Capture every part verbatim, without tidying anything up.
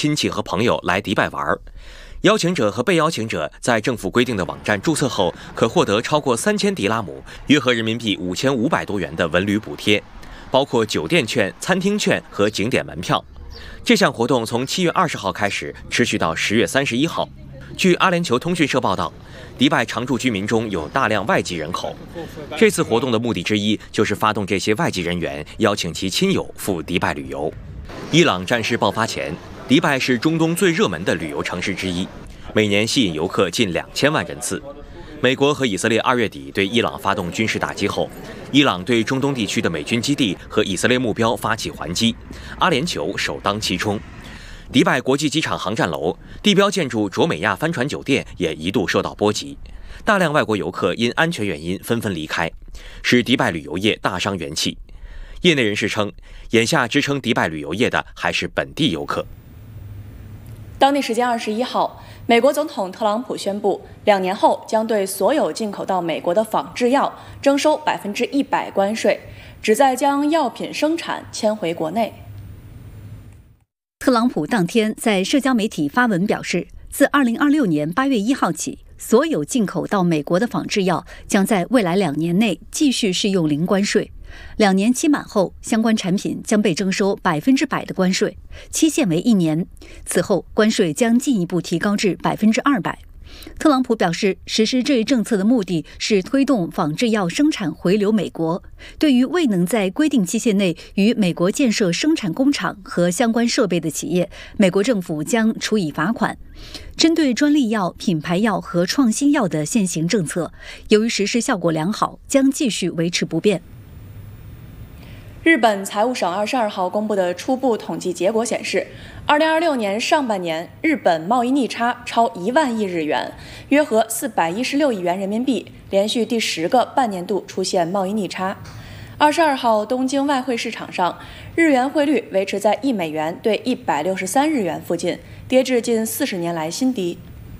亲戚和朋友来迪拜玩。邀请者和被邀请者在政府规定的网站注册后，可获得超过三千迪拉姆（约合人民币五千五百多元）的文旅补贴，包括酒店券、餐厅券和景点门票。这项活动从七月二十号开始，持续到十月三十一号。据阿联酋通讯社报道，迪拜常住居民中有大量外籍人口。这次活动的目的之一就是发动这些外籍人员邀请其亲友赴迪拜旅游。伊朗战事爆发前，迪拜是中东最热门的旅游城市之一，每年吸引游客近两千万人次。美国和以色列二月底对伊朗发动军事打击后，伊朗对中东地区的美军基地和以色列目标发起还击，阿联酋首当其冲。迪拜国际机场航站楼、地标建筑卓美亚帆船酒店也一度受到波及，大量外国游客因安全原因纷纷离开，使迪拜旅游业大伤元气。业内人士称，眼下支撑迪拜旅游业的还是本地游客。 当地时间二十一号，美国总统特朗普宣布，两年后将对所有进口到美国的仿制药征收百分之一百关税，旨在将药品生产迁回国内。 特朗普当天在社交媒体发文表示，自二零二六年八月一号起，所有进口到美国的仿制药将在未来两年内继续适用零关税。两年期满后，相关产品将被征收百分之百的关税，期限为一年。此后，关税将进一步提高至百分之二百。特朗普表示，实施这一政策的目的是推动仿制药生产回流美国。对于未能在规定期限内与美国建设生产工厂和相关设备的企业，美国政府将处以罚款。针对专利药、品牌药和创新药的现行政策，由于实施效果良好，将继续维持不变。 日本财务省二十二号公布的初步统计结果显示，二零二六年上半年日本贸易逆差超一万亿日元，约合四百一十六亿元人民币，连续第十个半年度出现贸易逆差。二十二号东京外汇市场上，日元汇率维持在一美元对一百六十三日元附近，跌至近四十年来新低。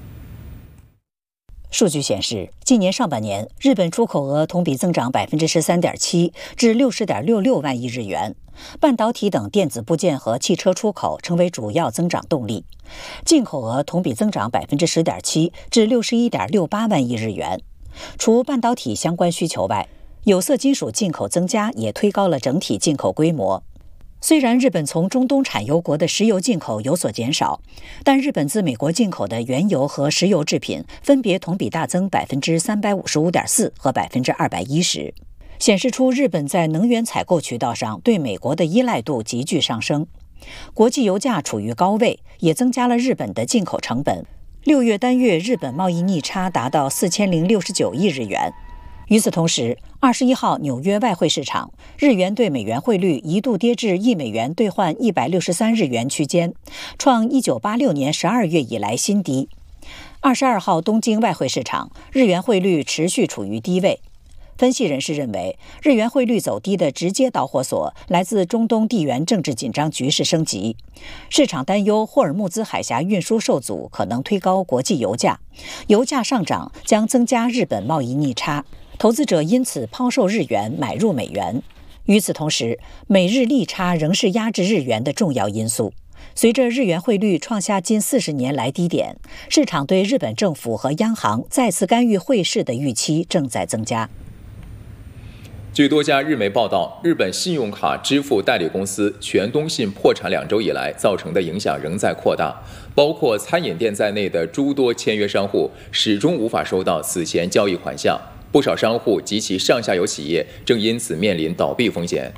数据显示，今年上半年日本出口额同比增长百分之十三点七，至六十点六六万亿日元。半导体等电子部件和汽车出口成为主要增长动力。进口额同比增长百分之十点七，至六十一点六八万亿日元。除半导体相关需求外，有色金属进口增加也推高了整体进口规模。虽然日本从中东产油国的石油进口有所减少，但日本自美国进口的原油和石油制品分别同比大增百分之三百五十五点四和百分之二百一十，显示出日本在能源采购渠道上对美国的依赖度急剧上升。国际油价处于高位，也增加了日本的进口成本。六月单月日本贸易逆差达到四千零六十九亿日元。与此同时，二十一号纽约外汇市场，日元对美元汇率一度跌至一美元兑换一百六十三日元区间，创一九八六年十二月以来新低。二十二号东京外汇市场，日元汇率持续处于低位。分析人士认为，日元汇率走低的直接导火索来自中东地缘政治紧张局势升级。市场担忧霍尔木兹海峡运输受阻可能推高国际油价，油价上涨将增加日本贸易逆差。投资者因此抛售日元，买入美元。与此同时，美日利差仍是压制日元的重要因素。随着日元汇率创下近四十年来低点，市场对日本政府和央行再次干预汇市的预期正在增加。 据多家日媒报道，日本信用卡支付代理公司全东信破产两周以来，造成的影响仍在扩大，包括餐饮店在内的诸多签约商户始终无法收到此前交易款项。不少商户及其上下游企业正因此面临倒闭风险。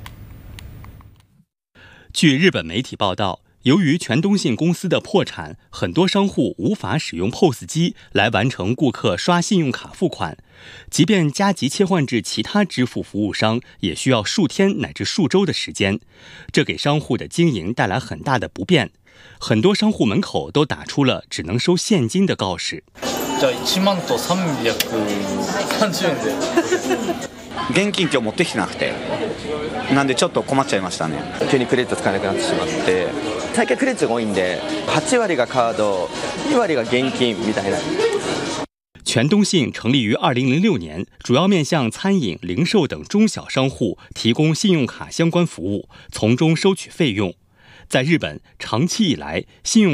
据日本媒体报道，由于全东信公司的破产，很多商户无法使用 P O S 机来完成顾客刷信用卡付款，即便加急切换至其他支付服务商，也需要数天乃至数周的时间，这给商户的经营带来很大的不便。很多商户门口都打出了只能收现金的告示。 じゃあいちまんとさんびゃくさんじゅうえんで。 現金今日持ってきてなくて、なんでちょっと困っちゃいましたね。急にクレジット使えなくなってしまって、最近クレジットが多いんで、はち割がカード、に割が現金みたいな。 全东信成立于二零零六年，主要面向餐饮、零售等中小商户提供信用卡相关服务，从中收取费用。在日本，长期以来，信用